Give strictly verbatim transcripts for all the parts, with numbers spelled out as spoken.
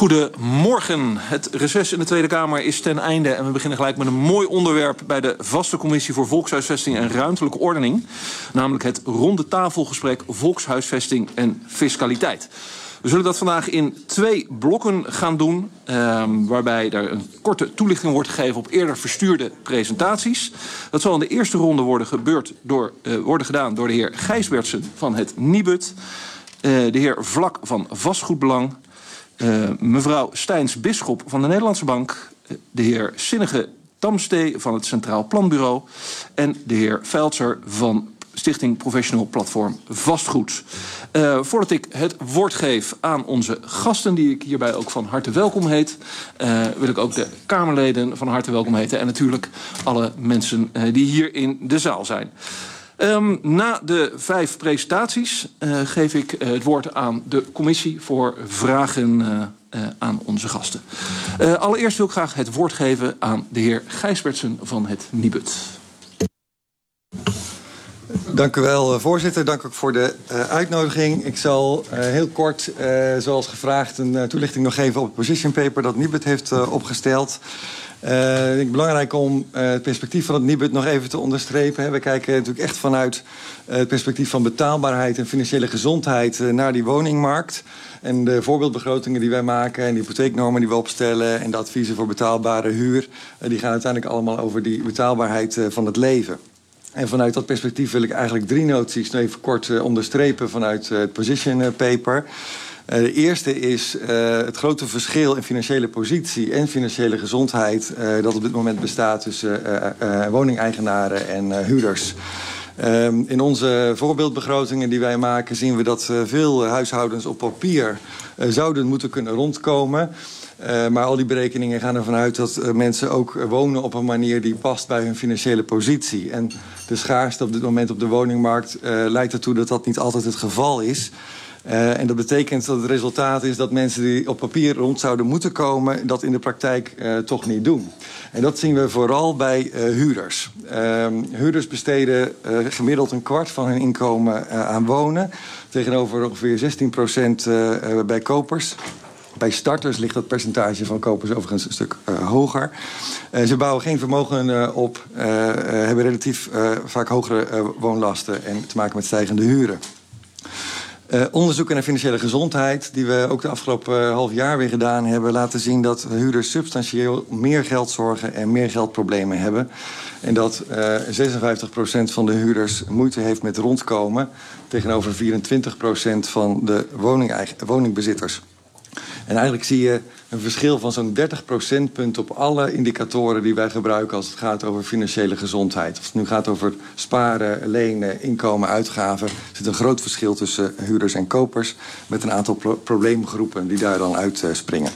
Goedemorgen. Het reces in de Tweede Kamer is ten einde en we beginnen gelijk met een mooi onderwerp bij de vaste commissie voor Volkshuisvesting en Ruimtelijke Ordening. Namelijk het ronde tafelgesprek Volkshuisvesting en Fiscaliteit. We zullen dat vandaag in twee blokken gaan doen, eh, waarbij er een korte toelichting wordt gegeven op eerder verstuurde presentaties. Dat zal in de eerste ronde worden, gebeurd door, uh, worden gedaan door de heer Gijsbertsen van het Nibud, uh, de heer Vlak van Vastgoedbelang, uh, mevrouw Steins-Bisschop van de Nederlandse Bank, uh, de heer Sinnige Tamstee van het Centraal Planbureau en de heer Veiltzer van Stichting Professional Platform Vastgoed. Uh, voordat ik het woord geef aan onze gasten, die ik hierbij ook van harte welkom heet, uh, wil ik ook de Kamerleden van harte welkom heten en natuurlijk alle mensen uh, die hier in de zaal zijn. Um, na de vijf presentaties uh, geef ik uh, het woord aan de commissie voor vragen uh, uh, aan onze gasten. Uh, allereerst wil ik graag het woord geven aan de heer Gijsbertsen van het Nibud. Dank u wel, voorzitter. Dank ook voor de uh, uitnodiging. Ik zal uh, heel kort, uh, zoals gevraagd, een uh, toelichting nog geven op het position paper dat Nibud heeft uh, opgesteld. Uh, ik denk het belangrijk om uh, het perspectief van het Nibud nog even te onderstrepen. We kijken natuurlijk echt vanuit uh, het perspectief van betaalbaarheid en financiële gezondheid uh, naar die woningmarkt. En de voorbeeldbegrotingen die wij maken en de hypotheeknormen die we opstellen en de adviezen voor betaalbare huur, uh, die gaan uiteindelijk allemaal over die betaalbaarheid uh, van het leven. En vanuit dat perspectief wil ik eigenlijk drie noties nog even kort uh, onderstrepen vanuit uh, het position uh, paper. Uh, de eerste is uh, het grote verschil in financiële positie en financiële gezondheid uh, dat op dit moment bestaat tussen uh, uh, woningeigenaren en uh, huurders. Um, in onze voorbeeldbegrotingen die wij maken zien we dat uh, veel huishoudens op papier uh, zouden moeten kunnen rondkomen. Uh, maar al die berekeningen gaan ervan uit dat uh, mensen ook uh, wonen op een manier die past bij hun financiële positie. En de schaarste op dit moment op de woningmarkt uh, leidt ertoe dat dat niet altijd het geval is. Uh, en dat betekent dat het resultaat is dat mensen die op papier rond zouden moeten komen, dat in de praktijk uh, toch niet doen. En dat zien we vooral bij uh, huurders. Uh, huurders besteden uh, gemiddeld een kwart van hun inkomen uh, aan wonen, tegenover ongeveer zestien procent uh, uh, bij kopers. Bij starters ligt dat percentage van kopers overigens een stuk uh, hoger. Uh, ze bouwen geen vermogen uh, op, uh, uh, hebben relatief uh, vaak hogere uh, woonlasten en te maken met stijgende huren. Uh, onderzoeken naar financiële gezondheid, die we ook de afgelopen uh, half jaar weer gedaan hebben, laten zien dat huurders substantieel meer geldzorgen en meer geldproblemen hebben. En dat uh, zesenvijftig procent van de huurders moeite heeft met rondkomen, tegenover vierentwintig procent van de woningbezitters. En eigenlijk zie je een verschil van zo'n dertig procentpunt op alle indicatoren die wij gebruiken als het gaat over financiële gezondheid. Of het nu gaat over sparen, lenen, inkomen, uitgaven. Er zit een groot verschil tussen huurders en kopers met een aantal pro- probleemgroepen die daar dan uitspringen.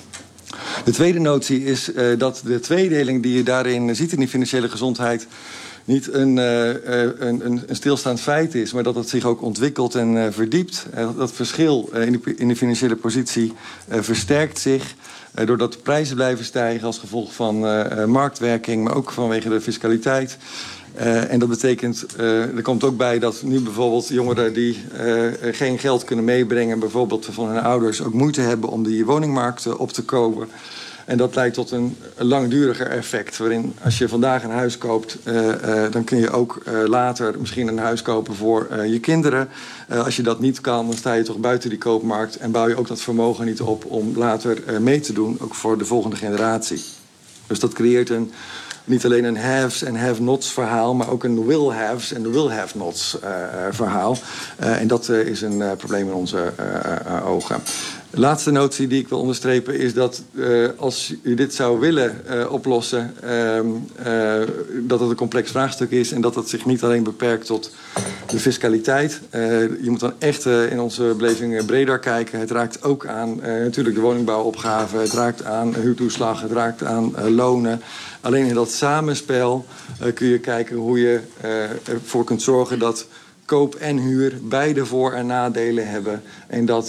De tweede notie is uh, dat de tweedeling die je daarin ziet in die financiële gezondheid niet een, uh, een, een, een stilstaand feit is, maar dat het zich ook ontwikkelt en uh, verdiept. Uh, dat verschil uh, in, de, in de financiële positie uh, versterkt zich uh, doordat de prijzen blijven stijgen als gevolg van uh, uh, marktwerking, maar ook vanwege de fiscaliteit. Uh, en dat betekent, uh, er komt ook bij dat nu bijvoorbeeld jongeren die uh, geen geld kunnen meebrengen, bijvoorbeeld van hun ouders, ook moeite hebben om die woningmarkt uh, op te kopen. En dat leidt tot een langduriger effect, waarin als je vandaag een huis koopt, uh, uh, dan kun je ook uh, later misschien een huis kopen voor uh, je kinderen. Uh, als je dat niet kan, dan sta je toch buiten die koopmarkt en bouw je ook dat vermogen niet op om later uh, mee te doen, ook voor de volgende generatie. Dus dat creëert een, niet alleen een haves en have-nots verhaal, maar ook een will-haves en will-have-nots uh, verhaal. Uh, en dat uh, is een uh, probleem in onze uh, uh, ogen. De laatste notie die ik wil onderstrepen is dat uh, als u dit zou willen uh, oplossen, uh, uh, dat het een complex vraagstuk is en dat het zich niet alleen beperkt tot de fiscaliteit. Uh, je moet dan echt uh, in onze beleving breder kijken. Het raakt ook aan uh, natuurlijk de woningbouwopgave, het raakt aan huurtoeslag, het raakt aan uh, lonen. Alleen in dat samenspel uh, kun je kijken hoe je uh, ervoor kunt zorgen dat koop en huur beide voor- en nadelen hebben. En dat